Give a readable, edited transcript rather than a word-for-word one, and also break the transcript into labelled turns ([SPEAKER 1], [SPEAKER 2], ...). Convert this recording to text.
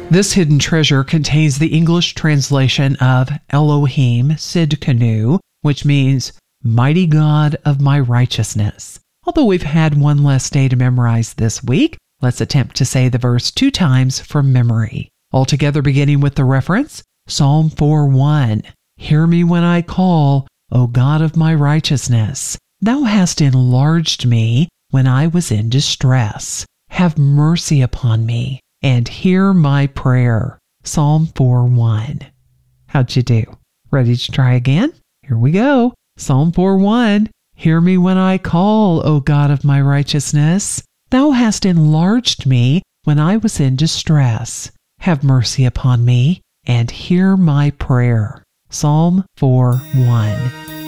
[SPEAKER 1] This hidden treasure contains the English translation of Elohim Sidkenu, which means Mighty God of my righteousness. Although we've had one less day to memorize this week, let's attempt to say the verse 2 times from memory. Altogether beginning with the reference, Psalm 4:1. Hear me when I call, O God of my righteousness. Thou hast enlarged me when I was in distress. Have mercy upon me and hear my prayer. Psalm 4:1. How'd you do? Ready to try again? Here we go. Psalm 4:1. Hear me when I call, O God of my righteousness. Thou hast enlarged me when I was in distress. Have mercy upon me and hear my prayer. Psalm 4:1.